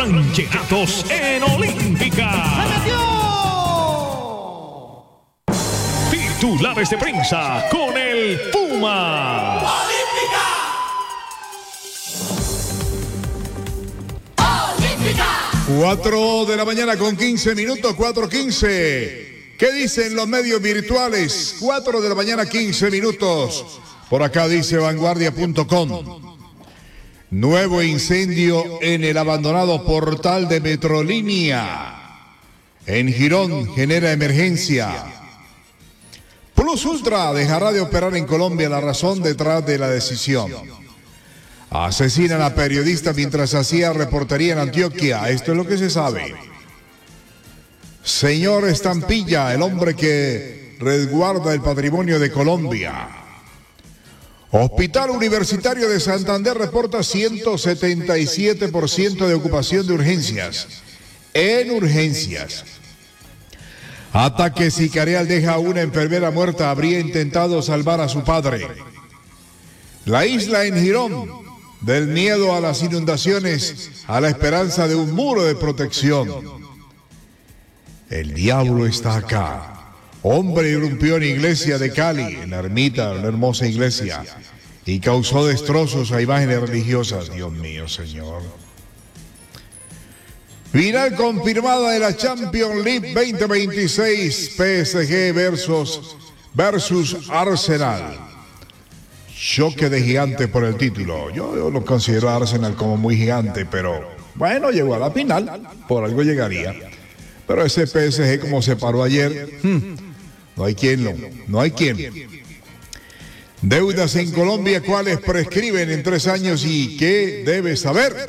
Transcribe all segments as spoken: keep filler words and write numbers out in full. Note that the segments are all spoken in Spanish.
Rancheratos en Olímpica. ¡Se metió! Titulares de prensa con el Puma. ¡Olímpica! ¡Olímpica! cuatro de la mañana con quince minutos, cuatro quince. ¿Qué dicen los medios virtuales? cuatro de la mañana, quince minutos. Por acá dice vanguardia punto com. Nuevo incendio en el abandonado portal de Metrolínea. En Girón genera emergencia. Plus Ultra dejará de operar en Colombia. La razón detrás de la decisión. Asesinan a periodista mientras hacía reportería en Antioquia. Esto es lo que se sabe. Señor Estampilla, el hombre que resguarda el patrimonio de Colombia. Hospital Universitario de Santander reporta ciento setenta y siete por ciento de ocupación de urgencias. En urgencias. Ataque sicarial deja a una enfermera muerta. Habría intentado salvar a su padre. La isla en Girón, del miedo a las inundaciones a la esperanza de un muro de protección. El diablo está acá. Hombre irrumpió en iglesia de Cali, en la ermita, una hermosa iglesia, y causó destrozos a imágenes religiosas. Dios mío, Señor. Final confirmada de la Champions League veinte veintiséis, P S G versus, versus Arsenal. Choque de gigante por el título. Yo, yo lo considero a Arsenal como muy gigante, pero bueno, llegó a la final, por algo llegaría. Pero ese P S G como se paró ayer, hmm, no hay quien lo, no hay quien. Deudas en Colombia, ¿cuáles prescriben en tres años y qué debe saber?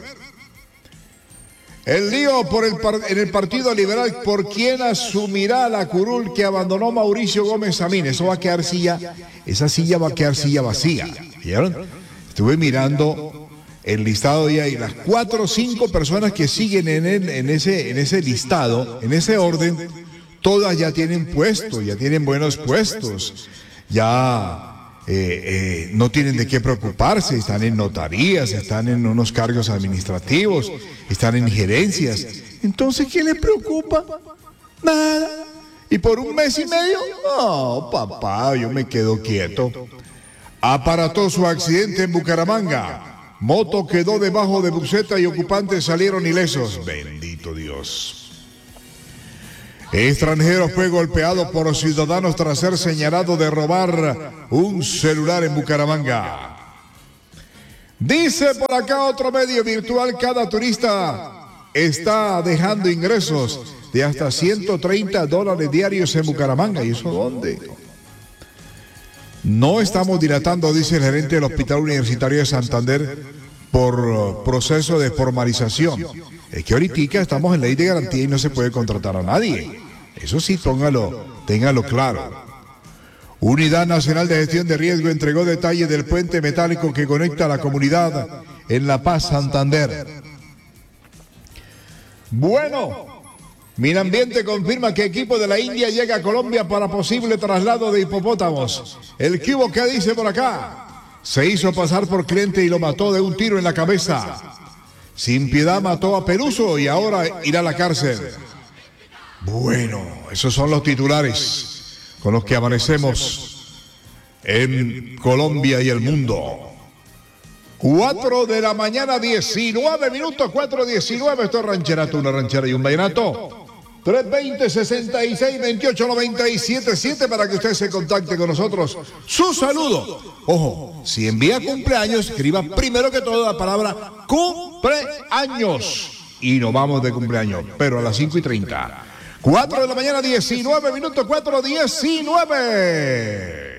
El lío por el par, en el Partido Liberal, ¿por quién asumirá la curul que abandonó Mauricio Gómez Samín? Eso va a quedar silla, esa silla va a quedar silla vacía. ¿Vieron? Estuve mirando el listado y hay las cuatro o cinco personas que siguen en, el, en, ese, en ese listado, en ese orden, todas ya tienen puestos, ya tienen buenos puestos, ya eh, eh, no tienen de qué preocuparse, están en notarías, están en unos cargos administrativos, están en gerencias. Entonces, ¿qué les preocupa? Nada. ¿Y por un mes y medio? No, papá, yo me quedo quieto. Aparatoso accidente en Bucaramanga. Moto quedó debajo de buceta y ocupantes salieron ilesos. Bendito Dios. Extranjero fue golpeado por ciudadanos tras ser señalado de robar un celular en Bucaramanga. Dice por acá otro medio virtual, cada turista está dejando ingresos de hasta ciento treinta dólares diarios en Bucaramanga. ¿Y eso dónde? No estamos dilatando, dice el gerente del Hospital Universitario de Santander, por proceso de formalización. Es que ahorita estamos en ley de garantía y no se puede contratar a nadie. Eso sí, póngalo, téngalo claro. Unidad Nacional de Gestión de Riesgo entregó detalles del puente metálico que conecta a la comunidad en La Paz, Santander. Bueno, Minambiente confirma que equipo de la India llega a Colombia para posible traslado de hipopótamos. El cubo, ¿qué dice por acá? Se hizo pasar por cliente y lo mató de un tiro en la cabeza. Sin piedad mató a Peluso y ahora irá a la cárcel. Bueno, esos son los titulares con los que amanecemos en Colombia y el mundo. cuatro de la mañana, diecinueve minutos, cuatro diecinueve. Esto es Rancherato, una ranchera y un vallenato. tres veinte, sesenta y seis, veintiocho, noventa y siete, siete para que usted se contacte con nosotros. Su saludo. Ojo, si envía cumpleaños, escriba primero que todo la palabra cumpleaños. Y nos vamos de cumpleaños, pero a las cinco y treinta. cuatro de la mañana, diecinueve minutos, cuatro diecinueve.